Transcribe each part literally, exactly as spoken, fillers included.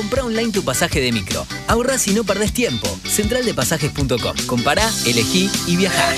Comprá online tu pasaje de micro. Ahorrás y no perdés tiempo. central de pasajes punto com. Compará, elegí y viajá.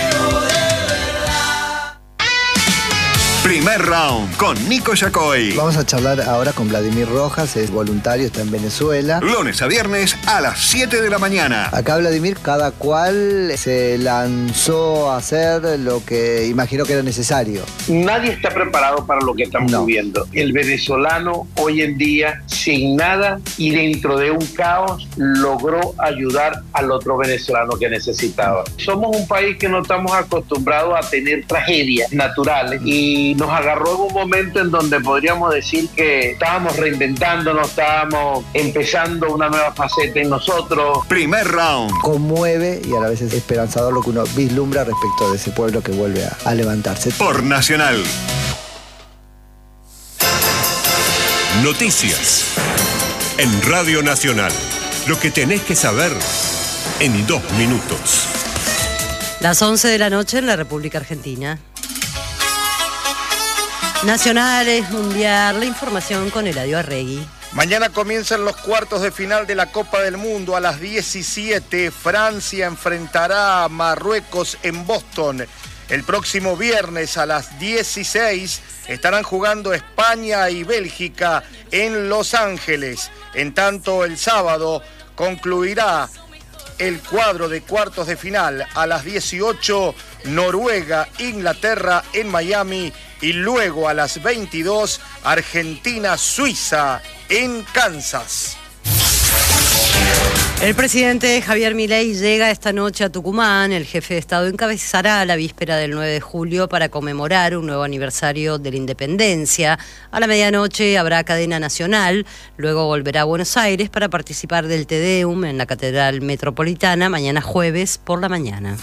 Primer round con Nico Yacoy. Vamos a charlar ahora con Vladimir Rojas, es voluntario, está en Venezuela. Lunes a viernes a las siete de la mañana. Acá Vladimir, cada cual se lanzó a hacer lo que imaginó que era necesario. Nadie está preparado para lo que estamos no. viviendo. El venezolano hoy en día, sin nada y dentro de un caos, logró ayudar al otro venezolano que necesitaba. Somos un país que no estamos acostumbrados a tener tragedias naturales y nos agarró en un momento en donde podríamos decir que estábamos reinventándonos, estábamos empezando una nueva faceta en nosotros. Primer round. Conmueve y a la vez es esperanzador lo que uno vislumbra respecto de ese pueblo que vuelve a, a levantarse. Por Nacional. Noticias. En Radio Nacional. Lo que tenés que saber en dos minutos. Las once de la noche en la República Argentina. Nacionales, Mundial, la información con Eladio Arregui. Mañana comienzan los cuartos de final de la Copa del Mundo a las diecisiete. Francia enfrentará a Marruecos en Boston. El próximo viernes a las dieciséis estarán jugando España y Bélgica en Los Ángeles. En tanto, el sábado concluirá el cuadro de cuartos de final a las dieciocho, Noruega, Inglaterra en Miami. Y luego a las veintidós, Argentina-Suiza en Kansas. El presidente Javier Milei llega esta noche a Tucumán. El jefe de Estado encabezará la víspera del nueve de julio para conmemorar un nuevo aniversario de la independencia. A la medianoche habrá cadena nacional. Luego volverá a Buenos Aires para participar del Te Deum en la Catedral Metropolitana mañana jueves por la mañana.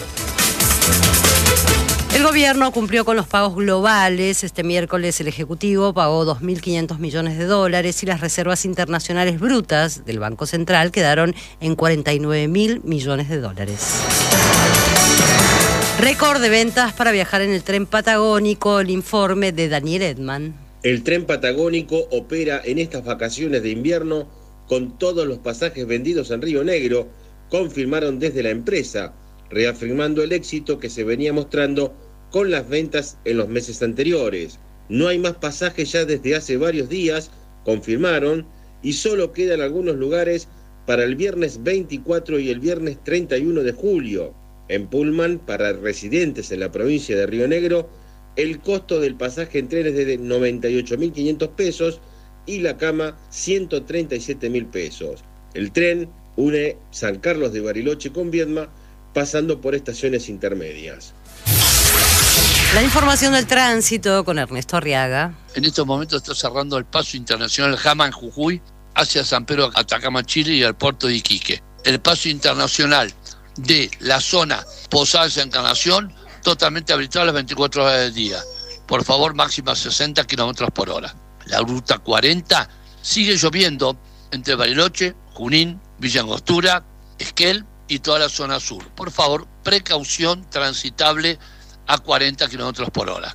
El gobierno cumplió con los pagos globales. Este miércoles el Ejecutivo pagó dos mil quinientos millones de dólares y las reservas internacionales brutas del Banco Central quedaron en cuarenta y nueve mil millones de dólares. Récord de ventas para viajar en el tren patagónico, el informe de Daniel Edman. El tren patagónico opera en estas vacaciones de invierno con todos los pasajes vendidos en Río Negro, confirmaron desde la empresa, reafirmando el éxito que se venía mostrando con las ventas en los meses anteriores. No hay más pasajes ya desde hace varios días, confirmaron, y solo quedan algunos lugares para el viernes veinticuatro y el viernes treinta y uno de julio. En Pullman, para residentes en la provincia de Río Negro, el costo del pasaje en tren es de noventa y ocho mil quinientos pesos y la cama ciento treinta y siete mil pesos. El tren une San Carlos de Bariloche con Viedma, pasando por estaciones intermedias. La información del tránsito con Ernesto Arriaga. En estos momentos está cerrando el paso internacional Jama en Jujuy hacia San Pedro, Atacama, Chile y al puerto de Iquique. El paso internacional de la zona Posadas Encarnación totalmente habilitado las veinticuatro horas del día. Por favor, máxima sesenta kilómetros por hora. La ruta cuarenta sigue lloviendo entre Bariloche, Junín, Villa Angostura, Esquel y toda la zona sur. Por favor, precaución transitable a cuarenta kilómetros por hora.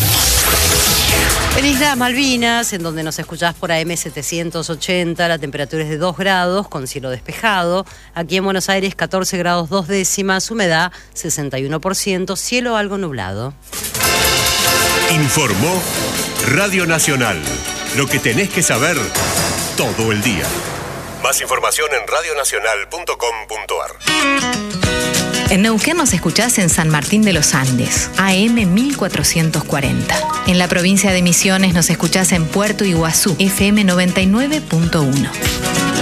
En Islas Malvinas, en donde nos escuchás por A M setecientos ochenta, la temperatura es de dos grados con cielo despejado. Aquí en Buenos Aires, catorce grados dos décimas, humedad sesenta y uno por ciento, cielo algo nublado. Informó Radio Nacional. Lo que tenés que saber todo el día. Más información en radio nacional punto com punto a r. En Neuquén nos escuchás en San Martín de los Andes, A M mil cuatrocientos cuarenta. En la provincia de Misiones nos escuchás en Puerto Iguazú, F M noventa y nueve punto uno.